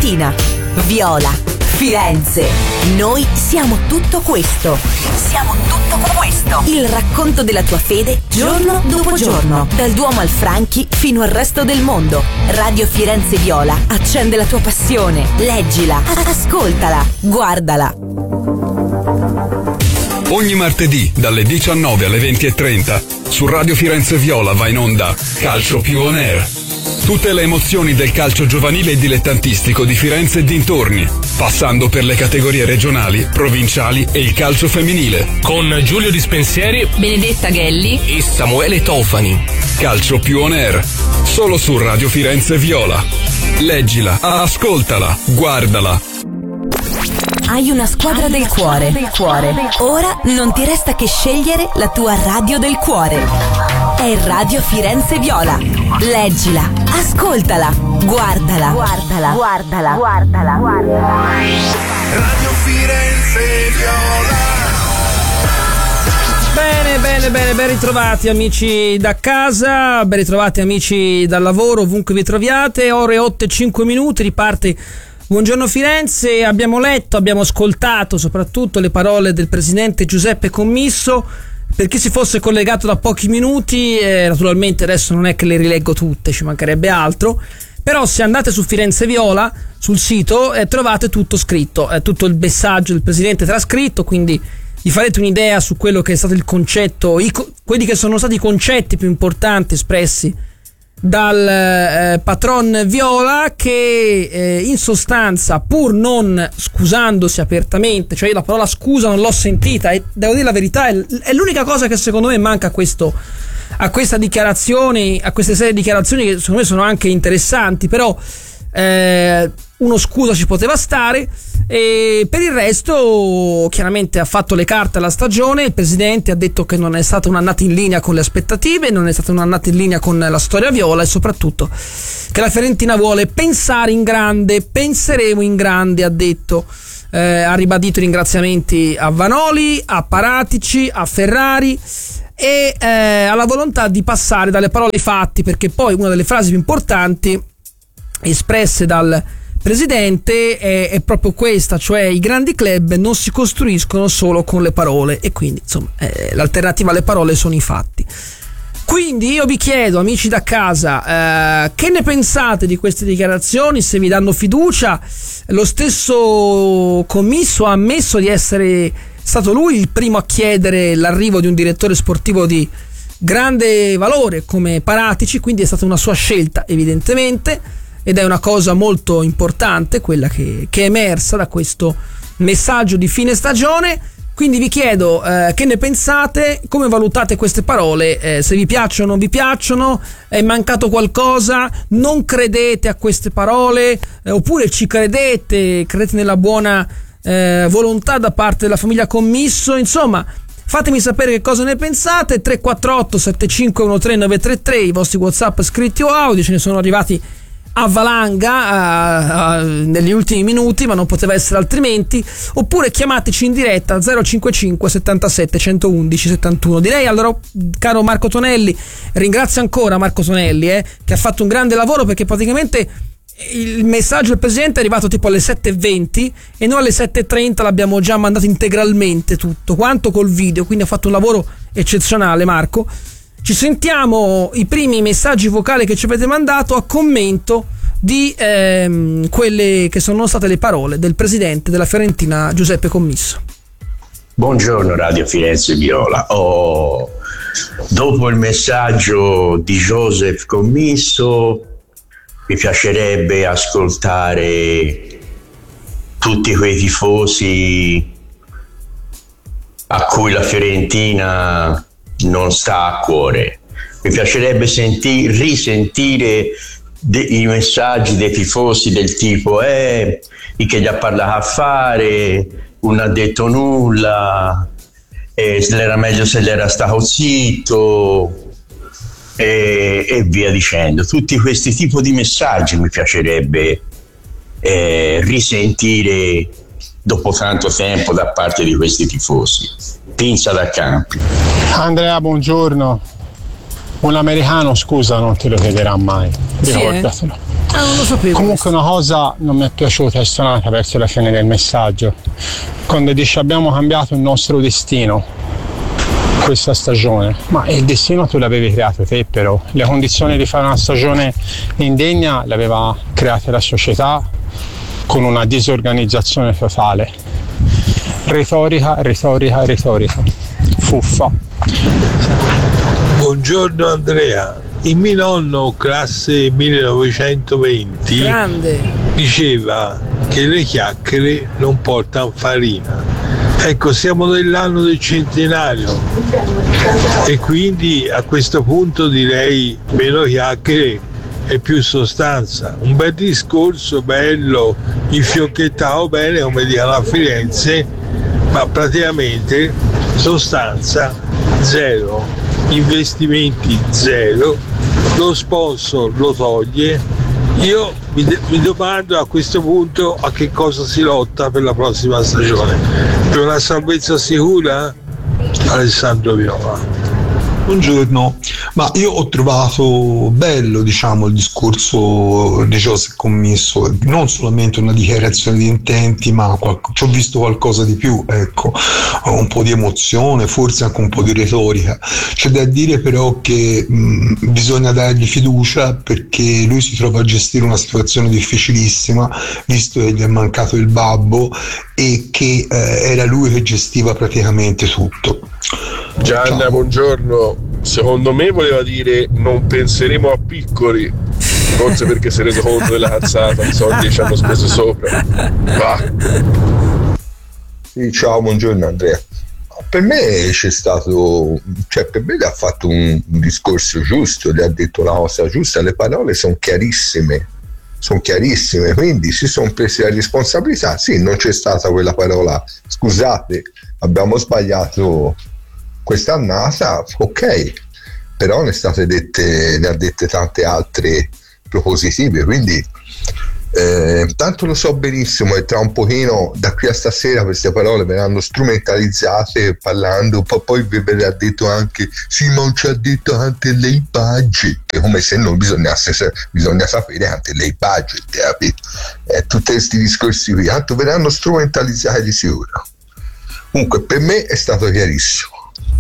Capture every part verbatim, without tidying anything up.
Fiorentina, Viola, Firenze. Noi siamo tutto questo. Siamo tutto questo. Il racconto della tua fede giorno dopo giorno. Dal Duomo al Franchi fino al resto del mondo. Radio Firenze Viola accende la tua passione. Leggila, ascoltala, guardala. Ogni martedì dalle diciannove alle venti e trenta su Radio Firenze Viola va in onda Calcio più on air. Tutte le emozioni del calcio giovanile e dilettantistico di Firenze e dintorni, passando per le categorie regionali, provinciali e il calcio femminile. Con Giulio Dispensieri, Benedetta Ghelli e Samuele Tofani. Calcio più on air, solo su Radio Firenze Viola. Leggila, ascoltala, guardala. Hai una squadra del cuore. del cuore. Ora non ti resta che scegliere la tua radio del cuore. È Radio Firenze Viola. Leggila, ascoltala, guardala, guardala, guardala, guardala, guardala. Radio Firenze Viola. Bene, bene, bene, ben ritrovati amici da casa, ben ritrovati amici dal lavoro, ovunque vi troviate. Ore otto e cinque minuti, riparte Buongiorno Firenze. Abbiamo letto, abbiamo ascoltato soprattutto le parole del presidente Giuseppe Commisso. Per chi si fosse collegato da pochi minuti, eh, naturalmente adesso non è che le rileggo tutte, ci mancherebbe altro, però se andate su Firenze Viola, sul sito, eh, trovate tutto scritto, eh, tutto il messaggio del presidente trascritto, quindi vi farete un'idea su quello che è stato il concetto, i, quelli che sono stati i concetti più importanti espressi dal eh, patron Viola, che eh, in sostanza, pur non scusandosi apertamente, cioè io la parola scusa non l'ho sentita e devo dire la verità, è, è l'unica cosa che secondo me manca a questo a questa dichiarazione, a queste serie di dichiarazioni che secondo me sono anche interessanti, però eh, uno scusa ci poteva stare. E per il resto chiaramente ha fatto le carte alla stagione. Il presidente ha detto che non è stata un'annata in linea con le aspettative, non è stata un'annata in linea con la storia viola, e soprattutto che la Fiorentina vuole pensare in grande. Penseremo in grande, ha detto. Eh, ha ribadito i ringraziamenti a Vanoli, a Paratici, a Ferrari e eh, alla volontà di passare dalle parole ai fatti, perché poi una delle frasi più importanti espresse dal presidente è, è proprio questa, cioè i grandi club non si costruiscono solo con le parole, e quindi insomma eh, l'alternativa alle parole sono i fatti. Quindi io vi chiedo, amici da casa, eh, che ne pensate di queste dichiarazioni, se vi danno fiducia. Lo stesso Commisso ha ammesso di essere stato lui il primo a chiedere l'arrivo di un direttore sportivo di grande valore come Paratici, quindi è stata una sua scelta evidentemente, ed è una cosa molto importante quella che, che è emersa da questo messaggio di fine stagione. Quindi vi chiedo eh, che ne pensate, come valutate queste parole, eh, se vi piacciono o non vi piacciono, è mancato qualcosa, non credete a queste parole, eh, oppure ci credete, credete nella buona eh, volontà da parte della famiglia Commisso. Insomma, fatemi sapere che cosa ne pensate. Tre quattro otto sette cinque uno tre nove tre tre, i vostri WhatsApp scritti o audio, ce ne sono arrivati a valanga uh, uh, negli ultimi minuti, ma non poteva essere altrimenti. Oppure chiamateci in diretta al zero cinquantacinque settantasette centoudici settantuno. Direi allora, caro Marco Tonelli, ringrazio ancora Marco Tonelli eh, che ha fatto un grande lavoro, perché praticamente il messaggio del presidente è arrivato tipo alle sette e venti e noi alle sette e trenta l'abbiamo già mandato integralmente tutto quanto col video, quindi ha fatto un lavoro eccezionale Marco. Ci sentiamo i primi messaggi vocali che ci avete mandato a commento di ehm, quelle che sono state le parole del presidente della Fiorentina Giuseppe Commisso. Buongiorno Radio Firenze Viola. Oh, dopo il messaggio di Giuseppe Commisso mi piacerebbe ascoltare tutti quei tifosi a cui la Fiorentina non sta a cuore. Mi piacerebbe sentire, risentire de, i messaggi dei tifosi del tipo eh, i che gli ha parlato a fare, non ha detto nulla, eh, se era meglio se l'era stato zitto e, e via dicendo. Tutti questi tipi di messaggi mi piacerebbe eh, risentire dopo tanto tempo da parte di questi tifosi. Pinza da Campi. Andrea, buongiorno. Un americano, scusa, non te lo chiederà mai, ricordatelo. Sì, eh? Ah, non lo sapevo. Comunque una cosa non mi è piaciuta, è suonata verso la fine del messaggio, quando dice abbiamo cambiato il nostro destino questa stagione, ma il destino tu l'avevi creato te, però le condizioni di fare una stagione indegna le aveva create la società con una disorganizzazione totale. Retorica, retorica, retorica, fuffa. Buongiorno Andrea, il mio nonno classe millenovecentoventi Grande. diceva che le chiacchiere non portano farina. Ecco, siamo nell'anno del centenario e quindi a questo punto direi meno chiacchiere e più sostanza. Un bel discorso bello, infiocchettato bene come dicono a Firenze, ma praticamente sostanza zero, investimenti zero, lo sponsor lo toglie. Io mi, de- mi domando a questo punto a che cosa si lotta per la prossima stagione. Per una salvezza sicura? Alessandro Viola. Buongiorno, ma io ho trovato bello, diciamo, il discorso di Joseph Commisso, non solamente una dichiarazione di intenti, ma qual- ci ho visto qualcosa di più, ecco, un po' di emozione, forse anche un po' di retorica. C'è da dire però che mh, bisogna dargli fiducia, perché lui si trova a gestire una situazione difficilissima, visto che gli è mancato il babbo e che eh, era lui che gestiva praticamente tutto. Gianna, ciao. Buongiorno. Secondo me voleva dire non penseremo a piccoli, forse perché si è reso conto della cazzata, i soldi ci hanno speso sopra. Va. Sì, ciao, buongiorno Andrea. Per me c'è stato, cioè per me ha fatto un, un discorso giusto, gli ha detto la cosa giusta, le parole sono chiarissime, sono chiarissime, quindi si sono presi la responsabilità. Sì, non c'è stata quella parola, scusate, abbiamo sbagliato quest'annata, ok, però ne state dette, ne ha dette tante altre propositive, quindi eh, tanto lo so benissimo e tra un pochino da qui a stasera queste parole verranno strumentalizzate parlando, poi, poi vi verrà detto anche sì, ma non ci ha detto anche lei budget, che come se non bisognasse bisogna sapere anche lei budget, capito? Eh, tutti questi discorsi qui tanto verranno strumentalizzati di sicuro. Comunque per me è stato chiarissimo.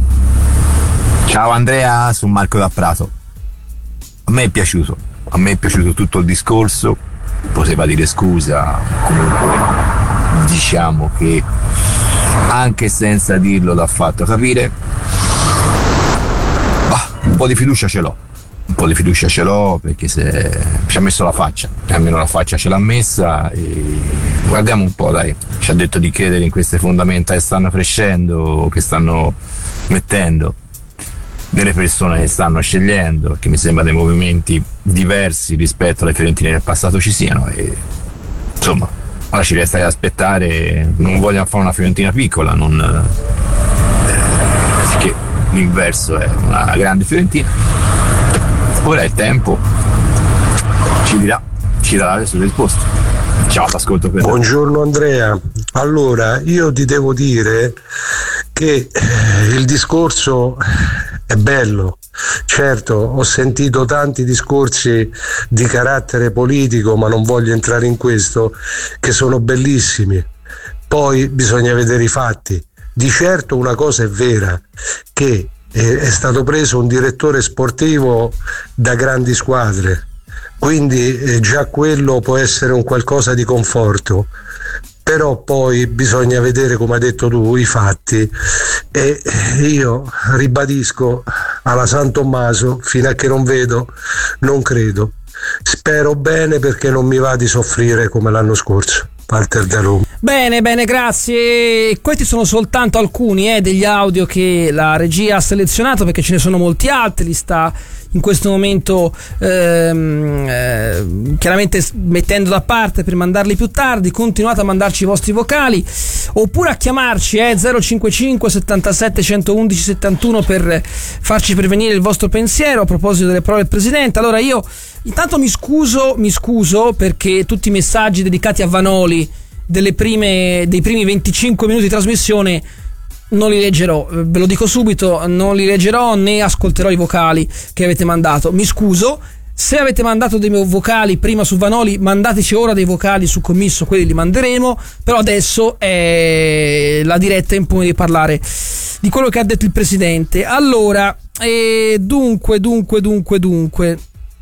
Ciao Andrea, sono Marco da Prato. A me è piaciuto, a me è piaciuto tutto il discorso, poteva dire scusa, comunque diciamo che anche senza dirlo l'ha fatto capire. Bah, un po' di fiducia ce l'ho, un po' di fiducia ce l'ho perché se ci ha messo la faccia, almeno la faccia ce l'ha messa e guardiamo un po', dai, ci ha detto di credere in queste fondamenta che stanno crescendo, che stanno mettendo, delle persone che stanno scegliendo, che mi sembra dei movimenti diversi rispetto alle Fiorentine del passato ci siano e insomma ora ci resta che aspettare. Non voglio fare una Fiorentina piccola, non eh, che l'inverso è una grande Fiorentina. Ora è il tempo, ci dirà, ci darà le sue risposte. Ciao, t'ascolto per Buongiorno Andrea, allora io ti devo dire che il discorso è bello, certo ho sentito tanti discorsi di carattere politico, ma non voglio entrare in questo, che sono bellissimi, poi bisogna vedere i fatti. Di certo una cosa è vera, che è stato preso un direttore sportivo da grandi squadre, quindi eh, già quello può essere un qualcosa di conforto, però poi bisogna vedere, come hai detto tu, i fatti e io ribadisco alla San Tommaso, fino a che non vedo non credo, spero bene perché non mi va di soffrire come l'anno scorso. Walter da Roma. Bene, bene, grazie. Questi sono soltanto alcuni eh, degli audio che la regia ha selezionato, perché ce ne sono molti altri, li sta in questo momento ehm, eh, chiaramente mettendo da parte per mandarli più tardi. Continuate a mandarci i vostri vocali oppure a chiamarci eh, zero cinquantacinque settantasette centoundici settantuno per farci pervenire il vostro pensiero a proposito delle parole del Presidente. Allora io intanto mi scuso, mi scuso perché tutti i messaggi dedicati a Vanoli delle prime, dei primi venticinque minuti di trasmissione non li leggerò, ve lo dico subito, non li leggerò né ascolterò i vocali che avete mandato. Mi scuso. Se avete mandato dei vocali prima su Vanoli, mandateci ora dei vocali su Commisso, quelli li manderemo, però adesso è la diretta, in impone di parlare di quello che ha detto il presidente. Allora, eh, dunque, dunque, dunque, dunque.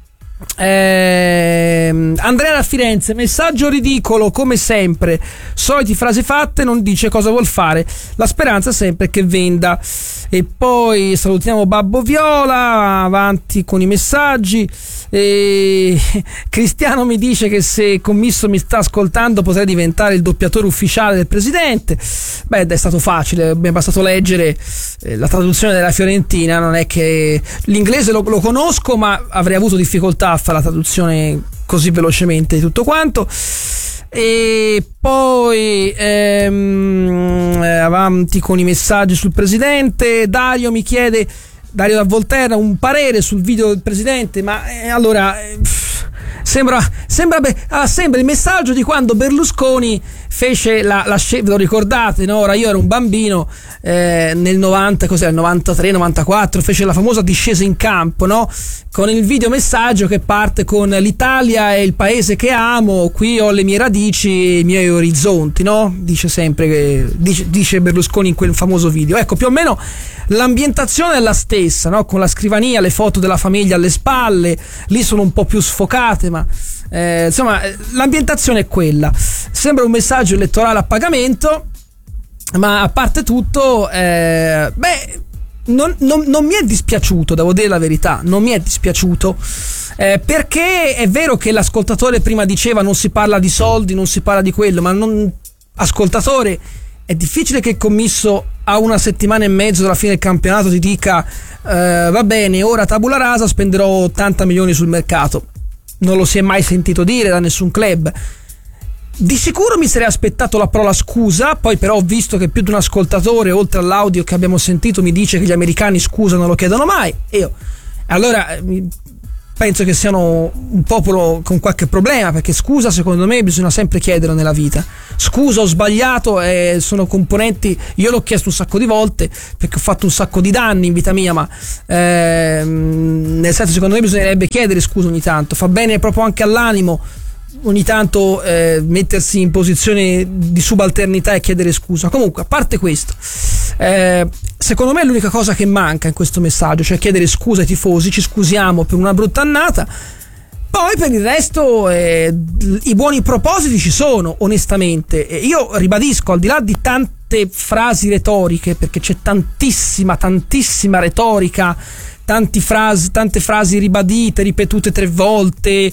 Eh, Andrea da Firenze, messaggio ridicolo come sempre, soliti frasi fatte, non dice cosa vuol fare, la speranza sempre che venda. E poi salutiamo Babbo Viola, avanti con i messaggi. E Cristiano mi dice che se Commisso mi sta ascoltando potrei diventare il doppiatore ufficiale del presidente. Beh, è stato facile, mi è bastato leggere eh, la traduzione della Fiorentina, non è che l'inglese lo, lo conosco, ma avrei avuto difficoltà a fare la traduzione così velocemente di tutto quanto. E poi ehm, avanti con i messaggi sul presidente. Dario mi chiede, Dario da Volterra, un parere sul video del presidente, ma eh, allora eh, sembra sembra, beh, ah, sembra il messaggio di quando Berlusconi fece la, la ve lo ricordate, no? Ora io ero un bambino eh, nel novanta, cos'era, novantatré novantaquattro, fece la famosa discesa in campo, no? Con il video messaggio che parte con l'Italia è il paese che amo, qui ho le mie radici e i miei orizzonti, no? Dice sempre che, dice, dice Berlusconi in quel famoso video. Ecco, più o meno l'ambientazione è la stessa, no? Con la scrivania, le foto della famiglia alle spalle, lì sono un po' più sfocate, ma eh, insomma l'ambientazione è quella. Sembra un messaggio elettorale a pagamento, ma a parte tutto eh, beh non, non, non mi è dispiaciuto, devo dire la verità, non mi è dispiaciuto eh, perché è vero che l'ascoltatore prima diceva non si parla di soldi, non si parla di quello, ma non, ascoltatore, è difficile che il Commisso a una settimana e mezzo dalla fine del campionato ti dica eh, va bene, ora tabula rasa, spenderò ottanta milioni sul mercato. Non lo si è mai sentito dire da nessun club. Di sicuro mi sarei aspettato la parola scusa, poi però ho visto che più di un ascoltatore, oltre all'audio che abbiamo sentito, mi dice che gli americani scusa non lo chiedono mai. E io allora penso che siano un popolo con qualche problema, perché scusa secondo me bisogna sempre chiederlo nella vita. Scusa, ho sbagliato, eh, sono componenti, io l'ho chiesto un sacco di volte perché ho fatto un sacco di danni in vita mia, ma ehm, nel senso, secondo me bisognerebbe chiedere scusa ogni tanto, fa bene proprio anche all'animo ogni tanto eh, mettersi in posizione di subalternità e chiedere scusa. Comunque, a parte questo, eh, secondo me è l'unica cosa che manca in questo messaggio, cioè chiedere scusa ai tifosi, ci scusiamo per una brutta annata. Poi per il resto eh, i buoni propositi ci sono, onestamente. E io ribadisco, al di là di tante frasi retoriche, perché c'è tantissima, tantissima retorica, tanti frasi, tante frasi ribadite, ripetute tre volte,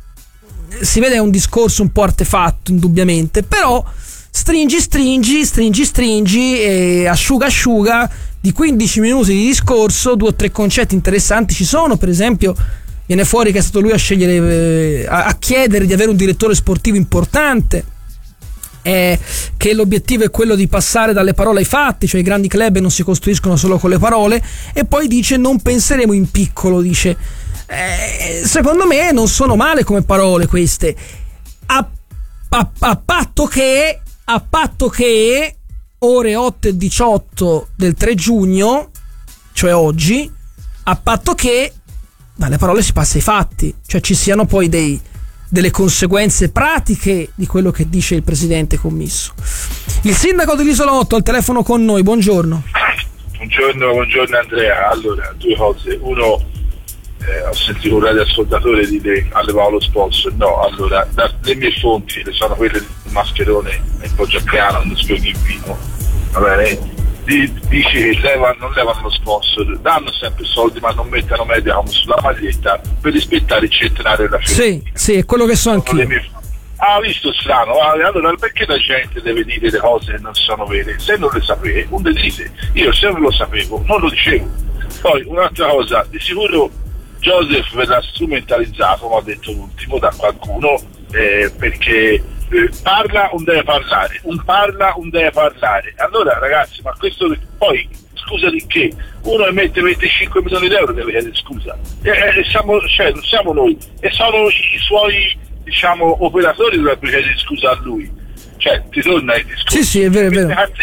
si vede un discorso un po' artefatto indubbiamente, però stringi stringi stringi stringi e asciuga asciuga di quindici minuti di discorso, due o tre concetti interessanti ci sono. Per esempio viene fuori che è stato lui a scegliere, a, a chiedere di avere un direttore sportivo importante, eh, che l'obiettivo è quello di passare dalle parole ai fatti, cioè i grandi club non si costruiscono solo con le parole. E poi dice non penseremo in piccolo, dice. Eh, secondo me non sono male come parole queste, a, a, a patto che a patto che ore otto e diciotto del tre giugno, cioè oggi, a patto che dalle parole si passa ai fatti, cioè ci siano poi dei, delle conseguenze pratiche di quello che dice il presidente Commisso. Il sindaco dell'Isolotto al telefono con noi, buongiorno. Buongiorno, buongiorno Andrea. Allora, due cose. Uno, Eh, ho sentito un radioascoltatore dire alle Paolo sponsor. No, allora da, le mie fonti le sono quelle del Mascherone e Poggiacchiano, non spiego il vino, va bene? Di, dice che leva, non levano lo sponsor, danno sempre soldi ma non mettono Mediacom sulla maglietta per rispettare il centenario della Fiorentina. Sì, sì, è quello che so anch'io. Mie... Ah, visto strano, ah, allora perché la gente deve dire le cose che non sono vere? Se non le sapete, non le dite. Io se non lo sapevo, non lo dicevo. Poi un'altra cosa, di sicuro Joseph verrà strumentalizzato, come ha detto l'ultimo, da qualcuno, eh, perché eh, parla un deve parlare, un parla un deve parlare. Allora ragazzi, ma questo poi scusa di che? Uno emette venticinque milioni di euro deve chiedere scusa, e eh, siamo, cioè, non siamo noi, e sono i suoi, diciamo, operatori dovrebbero chiedere scusa a lui. Cioè ti torna il discorso. Sì, sì, è vero, è vero. Mette Cazzini,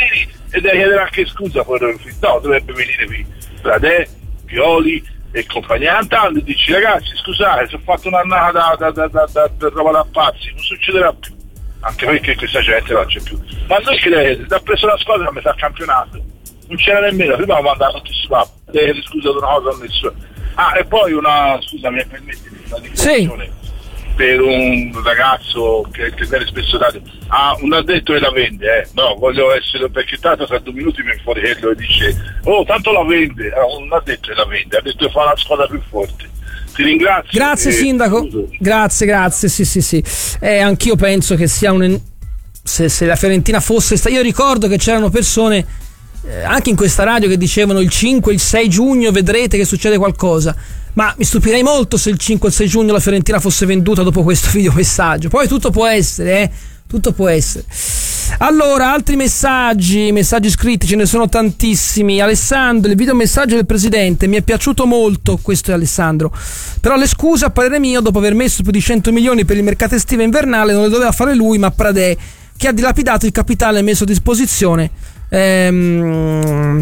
e deve chiedere anche scusa poi. No, dovrebbe venire qui Pradè, Pioli e compagnia andando e dici ragazzi scusate, se ho fatto un'annata da, da, da, da, da roba da pazzi, non succederà più, anche perché questa gente non c'è più. Ma noi che deve, ha preso la squadra a metà campionato, non c'era nemmeno, prima avevamo mandato tutti su papà, deve scusa di una cosa o nessuno. Ah, e poi una, scusa, mi permetti una dichiarazione sì. Per un ragazzo che, che viene spesso dato, ah, un addetto che la vende, eh. No, voglio essere, perché tanto tra due minuti mi fuori quello e dice, oh, tanto la vende, ah, un addetto che la vende, ha detto che fa la squadra più forte. Ti ringrazio. Grazie e... sindaco, grazie, grazie, sì, sì, sì. Eh, anch'io penso che sia un... Se, se la Fiorentina fosse... Sta... Io ricordo che c'erano persone, eh, anche in questa radio, che dicevano il cinque, il sei giugno vedrete che succede qualcosa. Ma mi stupirei molto se il cinque o il sei giugno la Fiorentina fosse venduta dopo questo videomessaggio. Poi tutto può essere, eh? Tutto può essere. Allora, altri messaggi, messaggi scritti, ce ne sono tantissimi. Alessandro, il videomessaggio del presidente mi è piaciuto molto, questo è Alessandro. Però le scuse, a parere mio, dopo aver messo più di cento milioni per il mercato estivo e invernale, non le doveva fare lui, ma Pradè, che ha dilapidato il capitale messo a disposizione. Ehm...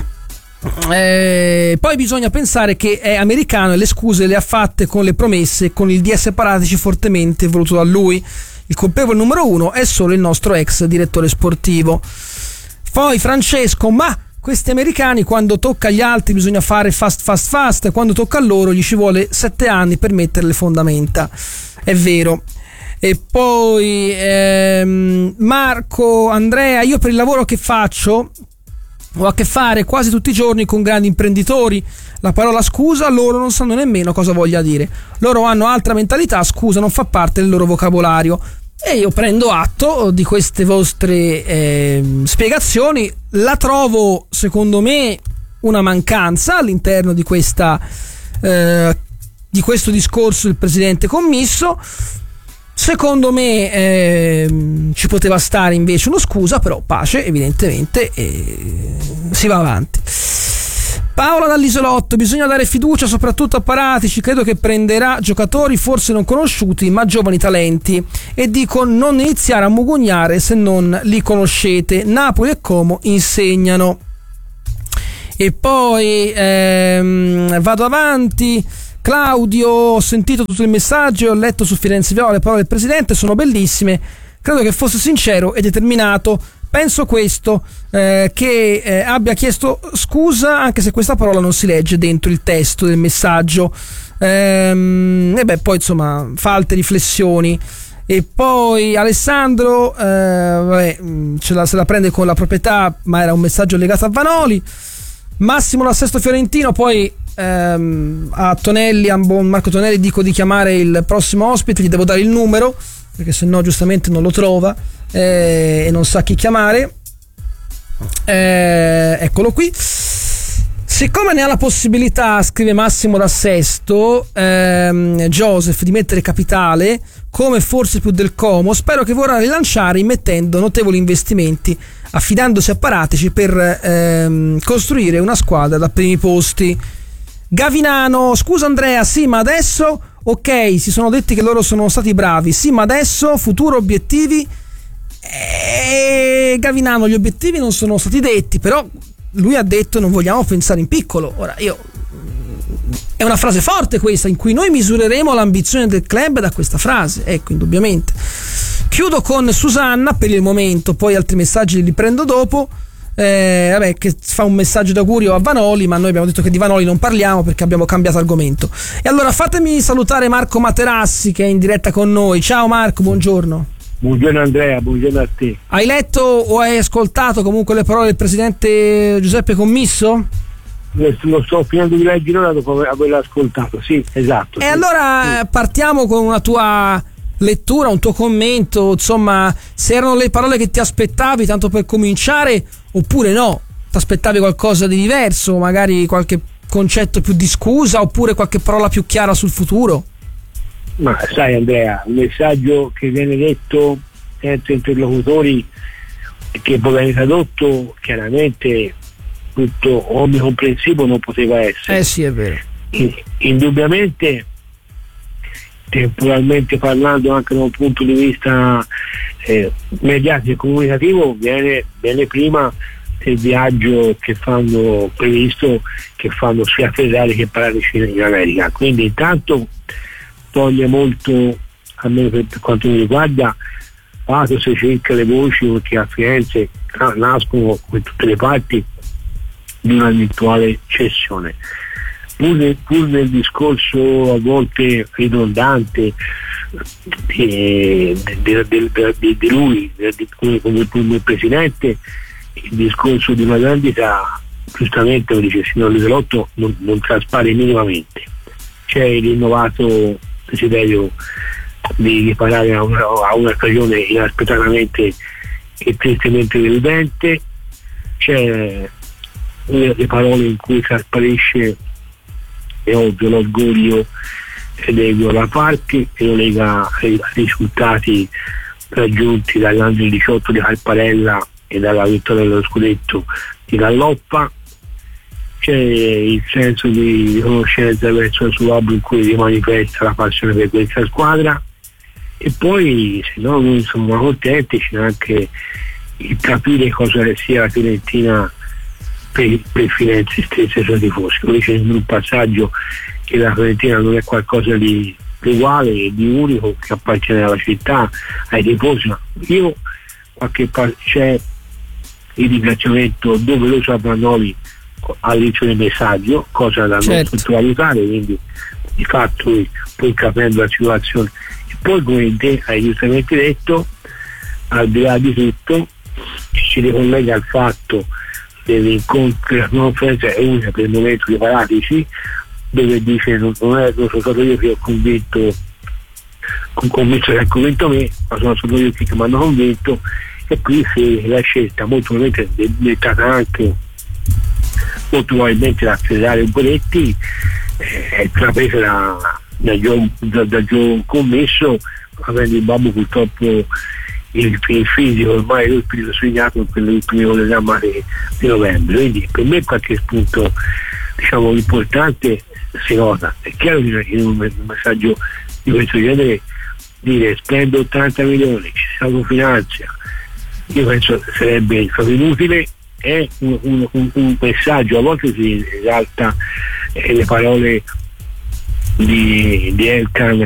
Eh, poi bisogna pensare che è americano e le scuse le ha fatte con le promesse, con il D S Paratici fortemente voluto da lui. Il colpevole numero uno è solo il nostro ex direttore sportivo. Poi Francesco, ma questi americani quando tocca agli altri bisogna fare fast fast fast, quando tocca a loro gli ci vuole sette anni per mettere le fondamenta. È vero. E poi ehm, Marco, Andrea, io per il lavoro che faccio ho a che fare quasi tutti i giorni con grandi imprenditori. La parola scusa loro non sanno nemmeno cosa voglia dire. Loro hanno altra mentalità, scusa non fa parte del loro vocabolario. E io prendo atto di queste vostre eh, spiegazioni. La trovo, secondo me, una mancanza all'interno di questa eh, di questo discorso del presidente commisso. Secondo me eh, ci poteva stare invece uno scusa, però pace evidentemente e si va avanti. Paola dall'Isolotto, bisogna dare fiducia soprattutto a Paratici, credo che prenderà giocatori forse non conosciuti ma giovani talenti, e dico non iniziare a mugugnare se non li conoscete, Napoli e Como insegnano. E poi ehm, vado avanti. Claudio, ho sentito tutto il messaggio e ho letto su Firenze Viola le parole del presidente, sono bellissime, credo che fosse sincero e determinato. Penso questo, eh, che eh, abbia chiesto scusa anche se questa parola non si legge dentro il testo del messaggio. Ehm, e beh, poi insomma fa altre riflessioni. E poi Alessandro, eh, vabbè, ce la, se la prende con la proprietà, ma era un messaggio legato a Vanoli. Massimo l'assesto fiorentino, poi ehm, a Tonelli, a Marco Tonelli dico di chiamare il prossimo ospite, gli devo dare il numero perché sennò giustamente non lo trova eh, e non sa chi chiamare. Eh, eccolo qui. Siccome ne ha la possibilità, scrive Massimo d'Assesto, ehm, Joseph, di mettere capitale, come forse più del Como, spero che vorrà rilanciare immettendo notevoli investimenti, affidandosi a Paratici per ehm, costruire una squadra da primi posti. Gavinano, scusa Andrea, sì ma adesso, ok, si sono detti che loro sono stati bravi, sì ma adesso, futuro, obiettivi. E Gavinano, gli obiettivi non sono stati detti, però lui ha detto non vogliamo pensare in piccolo. Ora io, è una frase forte questa, in cui noi misureremo l'ambizione del club da questa frase, ecco, indubbiamente. Chiudo con Susanna per il momento, poi altri messaggi li prendo dopo. Eh, vabbè, che fa un messaggio d'augurio a Vanoli, ma noi abbiamo detto che di Vanoli non parliamo perché abbiamo cambiato argomento. E allora fatemi salutare Marco Materassi che è in diretta con noi. Ciao Marco, buongiorno. Buongiorno Andrea, buongiorno a te. Hai letto o hai ascoltato comunque le parole del presidente Giuseppe Commisso? Lo sto finendo di leggere ora dopo averlo ascoltato, sì, esatto. E sì. allora sì. Partiamo con una tua lettura, un tuo commento, insomma, se erano le parole che ti aspettavi tanto per cominciare oppure no, ti aspettavi qualcosa di diverso, magari qualche concetto più di scusa oppure qualche parola più chiara sul futuro? Ma sai Andrea, un messaggio che viene detto senza interlocutori e che poi viene tradotto chiaramente tutto omnicomprensivo non poteva essere. Eh sì, è vero. Indubbiamente, temporalmente parlando, anche da un punto di vista eh, mediatico e comunicativo, viene, viene prima del viaggio che fanno previsto, che fanno sia Ferrari che Paratici in America. Quindi intanto toglie molto, almeno per, per quanto mi riguarda, vado se cerca le voci, perché a Firenze nascono come tutte le parti di una virtuale cessione. Pur nel, pur nel discorso a volte ridondante di, di, di, di, di lui di, come, come, come presidente, il discorso di una grandità, giustamente lo dice il signor Liselotto, non, non traspare minimamente. C'è il rinnovato desiderio di riparare a una, a una stagione inaspettatamente e tristemente deludente, c'è le parole in cui trasparisce, è ovvio, l'orgoglio dei Viola Parchi, e lo lega ai risultati raggiunti dall'Under diciotto di Carparella e dalla vittoria dello scudetto di Galloppa. C'è il senso di riconoscenza verso il suo uomo in cui si manifesta la passione per questa squadra, e poi se no noi siamo contenti, c'è anche il capire cosa sia la Fiorentina per, per Firenze stessa e i suoi tifosi. Lui dice in un passaggio che la Fiorentina non è qualcosa di uguale e di unico che appartiene alla città, ai tifosi, ma io qualche parte c'è il ringraziamento doveroso a Brannoli all'inizio del messaggio, cosa da certo. non sottovalutare, quindi di fatto poi capendo la situazione. E poi come te hai giustamente detto, al di là di tutto ci ricollega al fatto dell'incontro, la conferenza è unica per il momento di Paratici, dove dice non, non è non sono stato io che ho convinto con convinto che ha convinto me, ma sono stato io che mi hanno convinto, e qui se la scelta molto probabilmente è dettata anche molto probabilmente da Cesare Boretti, eh, è trapresa da, da Gio da, da Gio commesso, avendo il babbo purtroppo il, il fisico ormai lui è segnato in quelle ultime ore di, di novembre, quindi per me qualche spunto diciamo importante si nota. È chiaro che in un messaggio di questo genere dire spendo ottanta milioni, ci si autofinanzia, io penso sarebbe stato inutile. È un, un, un, un messaggio, a volte si esalta eh, le parole di, di Elkan